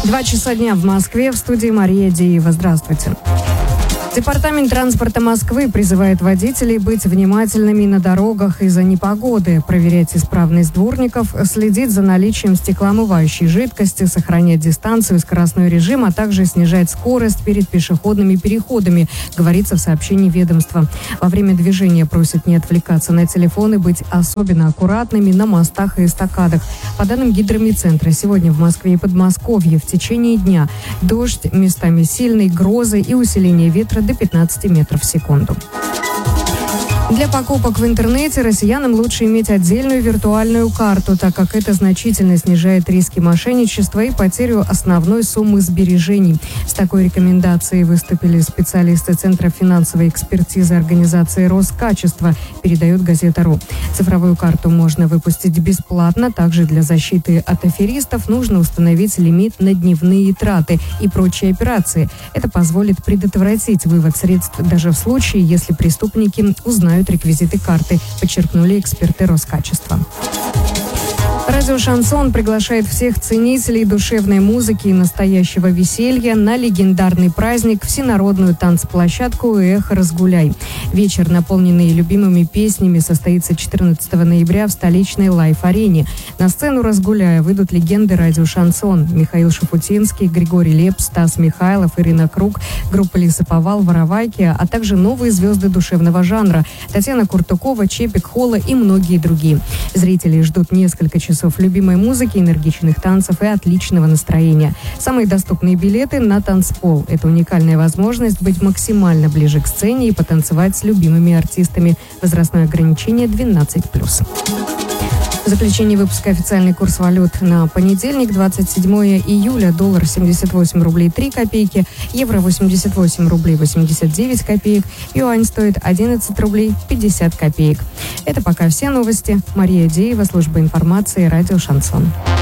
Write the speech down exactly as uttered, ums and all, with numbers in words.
Два часа дня в Москве. В студии Мария Деева. Здравствуйте. Департамент транспорта Москвы призывает водителей быть внимательными на дорогах из-за непогоды, проверять исправность дворников, следить за наличием стеклоомывающей жидкости, сохранять дистанцию и скоростной режим, а также снижать скорость перед пешеходными переходами, говорится в сообщении ведомства. Во время движения просят не отвлекаться на телефоны, быть особенно аккуратными на мостах и эстакадах. По данным гидромедцентра, сегодня в Москве и Подмосковье в течение дня дождь, местами сильный, грозы и усиление ветра до пятнадцати метров в секунду. Для покупок в интернете россиянам лучше иметь отдельную виртуальную карту, так как это значительно снижает риски мошенничества и потерю основной суммы сбережений. С такой рекомендацией выступили специалисты Центра финансовой экспертизы организации Роскачество, передает газета.ру. Цифровую карту можно выпустить бесплатно. Также для защиты от аферистов нужно установить лимит на дневные траты и прочие операции. Это позволит предотвратить вывод средств даже в случае, если преступники узнают реквизиты карты, подчеркнули эксперты Роскачества. Радио «Шансон» приглашает всех ценителей душевной музыки и настоящего веселья на легендарный праздник всенародную танцплощадку «Эх, разгуляй». Вечер, наполненный любимыми песнями, состоится четырнадцатого ноября в столичной Лайф-арене. На сцену «Разгуляя» выйдут легенды радио «Шансон» Михаил Шафутинский, Григорий Лепс, Стас Михайлов, Ирина Круг, группа «Лесоповал», «Воровайки», а также новые звезды душевного жанра Татьяна Куртукова, Чепик Холла и многие другие. Зрители ждут несколько часов часов любимой музыки, энергичных танцев и отличного настроения. Самые доступные билеты на танцпол. Это уникальная возможность быть максимально ближе к сцене и потанцевать с любимыми артистами. Возрастное ограничение двенадцать плюс. В заключении выпуска официальный курс валют на понедельник, двадцать седьмое июля. Доллар семьдесят восемь рублей три копейки, евро восемьдесят восемь рублей восемьдесят девять копеек, юань стоит одиннадцать рублей пятьдесят копеек. Это пока все новости. Мария Деева, служба информации, радио «Шансон».